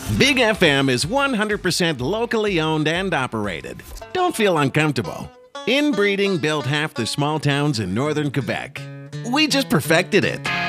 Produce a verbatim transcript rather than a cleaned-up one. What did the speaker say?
Big F M is one hundred percent locally owned and operated. Don't feel uncomfortable. Inbreeding built half the small towns in northern Quebec. We just perfected it.